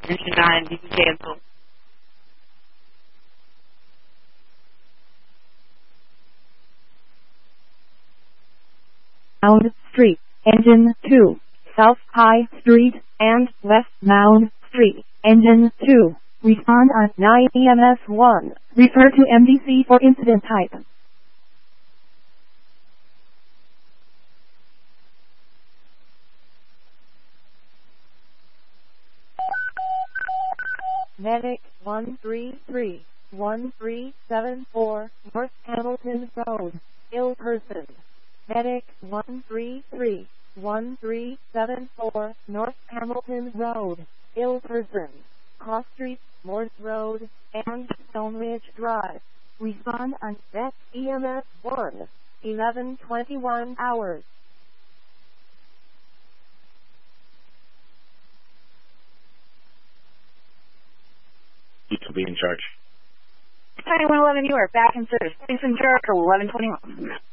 Mission 9, you can cancel. Mound Street, Engine 2, South High Street, and West Mound Street, Engine 2. Respond on 9 EMS 1. Refer to MDC for incident type. Medic 133-1374 North Hamilton Road, ill person. Medic 133-1374 North Hamilton Road, ill person. Cross Street, Morse Road, and Stone Ridge Drive. Respond on VET EMS 1, 11:21 hours. You will be in charge. 9111, you are back in service. Thanks in charge for 11:21.